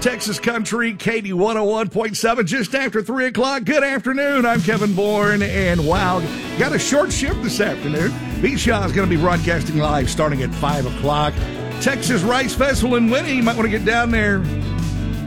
Texas Country, KD 101.7, just after 3 o'clock. Good afternoon. I'm Kevin Bourne, and wow, got a short shift this afternoon. B-Shaw is going to be broadcasting live starting at 5 o'clock. Texas Rice Festival in Winnie. You might want to get down there.